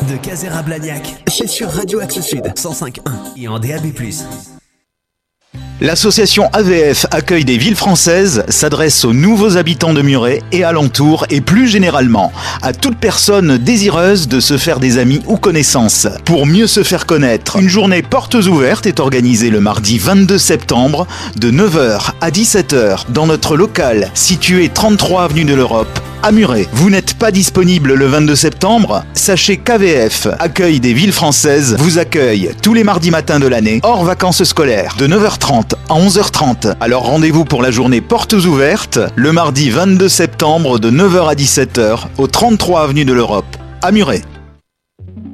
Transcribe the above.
de Caser-à-Blagnac. C'est sur Radio Axe Sud 105.1 et en DAB+. L'association AVF Accueil des villes françaises s'adresse aux nouveaux habitants de Muret et alentours et plus généralement à toute personne désireuse de se faire des amis ou connaissances. Pour mieux se faire connaître, une journée portes ouvertes est organisée le mardi 22 septembre de 9h à 17h dans notre local situé 33 avenue de l'Europe à Muret. Vous n'êtes pas disponible le 22 septembre? Sachez qu'AVF Accueil des villes françaises vous accueille tous les mardis matins de l'année hors vacances scolaires de 9h30 à 11h30. Alors rendez-vous pour la journée portes ouvertes le mardi 22 septembre de 9h à 17h au 33 avenue de l'Europe à Muret.